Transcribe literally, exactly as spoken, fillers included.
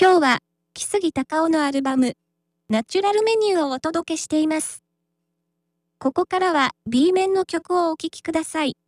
今日は、木杉隆夫のアルバム、ナチュラルメニューをお届けしています。ここからは B 面の曲をお聴きください。